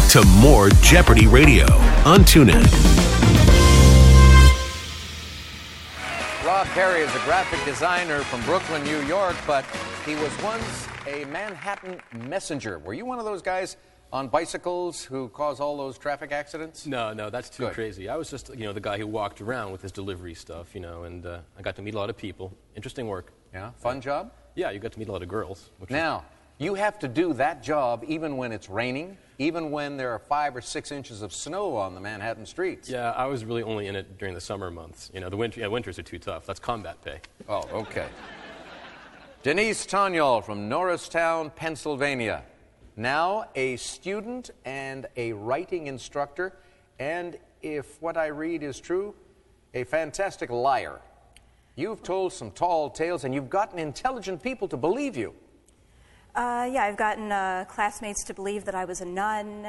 to more Jeopardy Radio on TuneIn. Rob Perry is a graphic designer from Brooklyn, New York, but he was once a Manhattan messenger. Were you one of those guys on bicycles who cause all those traffic accidents? No, that's too crazy. I was just, the guy who walked around with his delivery stuff, and I got to meet a lot of people. Interesting work. Yeah, fun job? Yeah, you got to meet a lot of girls. Now, you have to do that job even when it's raining, even when there are 5 or 6 inches of snow on the Manhattan streets. Yeah, I was really only in it during the summer months. Winters are too tough. That's combat pay. Oh, okay. Denise Tonyol from Norristown, Pennsylvania. Now a student and a writing instructor, and if what I read is true, a fantastic liar. You've told some tall tales, and you've gotten intelligent people to believe you. Yeah, I've gotten classmates to believe that I was a nun.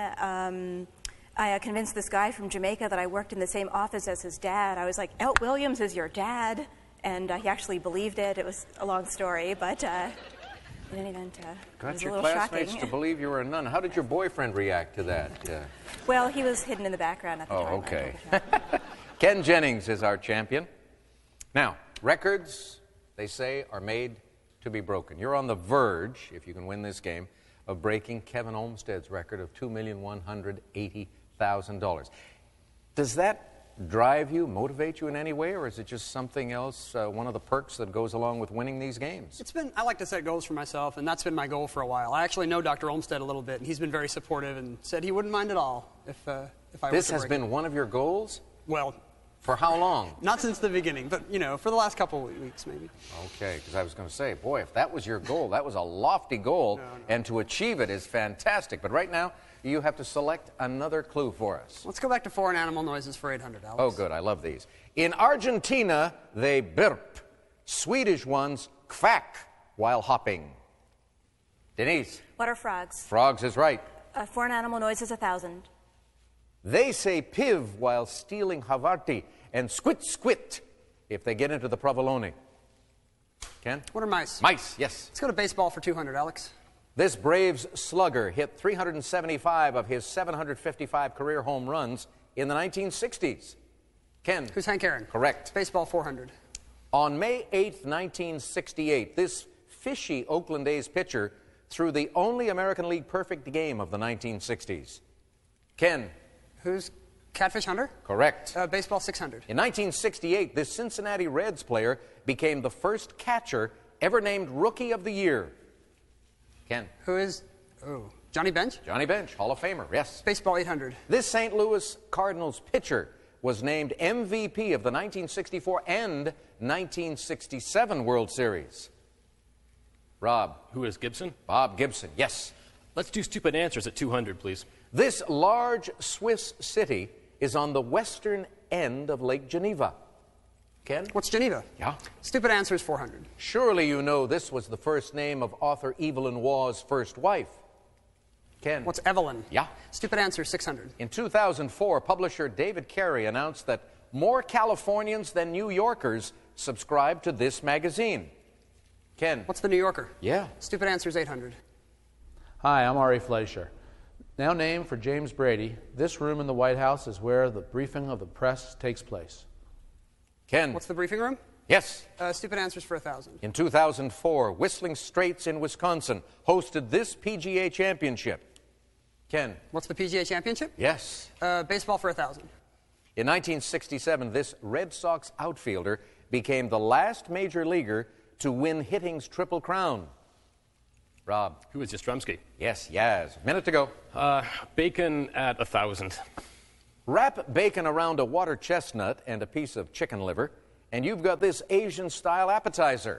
I convinced this guy from Jamaica that I worked in the same office as his dad. I was like, Elt Williams is your dad? And he actually believed it. It was a long story, but in any event, it was a little classmates shocking. to believe you were a nun. How did your boyfriend react to that? Well, he was hidden in the background at the time. Oh, okay. Ken Jennings is our champion. Now, records, they say, are made to be broken. You're on the verge, if you can win this game, of breaking Kevin Olmsted's record of $2,180,000. Does that drive you, motivate you in any way, or is it just something else, one of the perks that goes along with winning these games? I like to set goals for myself, and that's been my goal for a while. I actually know Dr. Olmsted a little bit, and he's been very supportive and said he wouldn't mind at all if I were This to has break been it. one of your goals? Well, for how long? Not since the beginning, but, for the last couple of weeks, maybe. Okay, because I was going to say, boy, if that was your goal, that was a lofty goal, and to achieve it is fantastic. But right now, you have to select another clue for us. Let's go back to foreign animal noises for 800, Alex. Oh, good. I love these. In Argentina, they burp. Swedish ones quack while hopping. Denise. What are frogs? Frogs is right. Foreign animal noise is 1,000. They say piv while stealing Havarti and squit squit if they get into the provolone. Ken? What are mice? Mice, yes. Let's go to baseball for 200, Alex. This Braves slugger hit 375 of his 755 career home runs in the 1960s. Ken? Who's Hank Aaron? Correct. Baseball 400. On May 8th, 1968, this fishy Oakland A's pitcher threw the only American League perfect game of the 1960s. Ken? Who's Catfish Hunter? Correct. Baseball 600. In 1968, this Cincinnati Reds player became the first catcher ever named Rookie of the Year. Ken? Who is... Johnny Bench? Johnny Bench, Hall of Famer, yes. Baseball 800. This St. Louis Cardinals pitcher was named MVP of the 1964 and 1967 World Series. Rob? Who is Gibson? Bob Gibson, yes. Let's do stupid answers at 200, please. This large Swiss city is on the western end of Lake Geneva. Ken? What's Geneva? Yeah. Stupid answer is 400. Surely you know this was the first name of author Evelyn Waugh's first wife. Ken? What's Evelyn? Yeah. Stupid answer is 600. In 2004, publisher David Carey announced that more Californians than New Yorkers subscribe to this magazine. Ken? What's the New Yorker? Yeah. Stupid answer is 800. Hi, I'm Ari Fleischer. Now named for James Brady, this room in the White House is where the briefing of the press takes place. Ken? What's the briefing room? Yes. Stupid answers for 1,000. In 2004, Whistling Straits in Wisconsin hosted this PGA championship. Ken? What's the PGA Championship? Yes. Baseball for 1,000. In 1967, this Red Sox outfielder became the last major leaguer to win hitting's Triple Crown. Rob? Who is Yastrzemski? Yes, Yaz. Minute to go. Bacon at 1,000. Wrap bacon around a water chestnut and a piece of chicken liver, and you've got this Asian-style appetizer.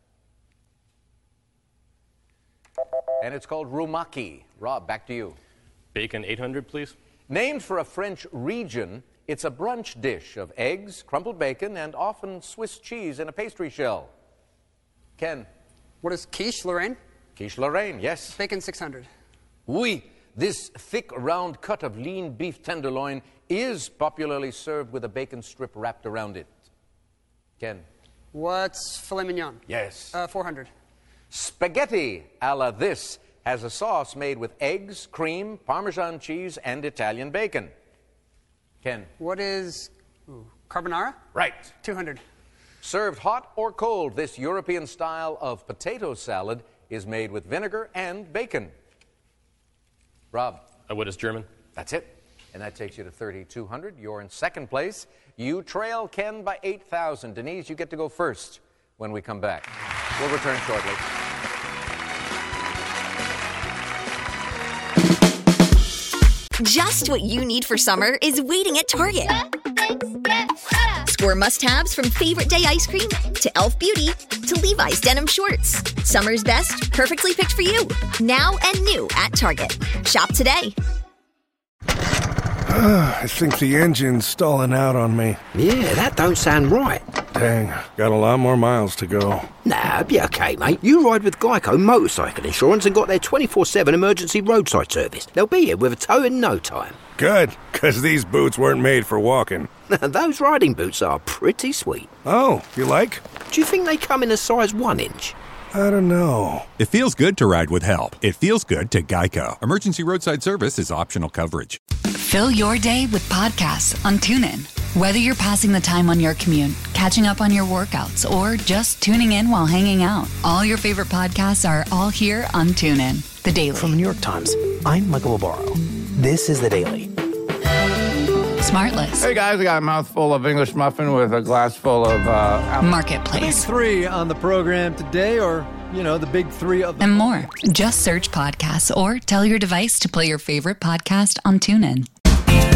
And it's called rumaki. Rob, back to you. Bacon 800, please. Named for a French region, it's a brunch dish of eggs, crumbled bacon, and often Swiss cheese in a pastry shell. Ken? What is quiche, Lorraine? Quiche Lorraine, yes. Bacon 600. Oui, this thick, round cut of lean beef tenderloin is popularly served with a bacon strip wrapped around it. Ken? What's filet mignon? Yes. 400. Spaghetti a la this has a sauce made with eggs, cream, Parmesan cheese, and Italian bacon? Ken. What is carbonara? Right. 200. Served hot or cold, this European style of potato salad is made with vinegar and bacon. Rob. What is German? That's it. And that takes you to 3,200. You're in second place. You trail Ken by 8,000. Denise, you get to go first when we come back. We'll return shortly. Just what you need for summer is waiting at Target. Score must-haves from favorite day ice cream to Elf Beauty to Levi's denim shorts. Summer's best, perfectly picked for you. Now and new at Target. Shop today. I think the engine's stalling out on me. Yeah, that don't sound right. Dang, got a lot more miles to go. Nah, be okay, mate. You ride with Geico Motorcycle Insurance and got their 24/7 emergency roadside service. They'll be here with a tow in no time. Good, because these boots weren't made for walking. Those riding boots are pretty sweet. Oh, you like? Do you think they come in a size 1 inch? I don't know. It feels good to ride with help. It feels good to Geico. Emergency roadside service is optional coverage. Fill your day with podcasts on TuneIn. Whether you're passing the time on your commute, catching up on your workouts, or just tuning in while hanging out, all your favorite podcasts are all here on TuneIn. The Daily. From the New York Times, I'm Michael Barbaro. This is The Daily. Smartless. Hey guys, I got a mouthful of English muffin with a glass full of Marketplace. The big three on the program today, or, the big three of them. And more. Just search podcasts or tell your device to play your favorite podcast on TuneIn.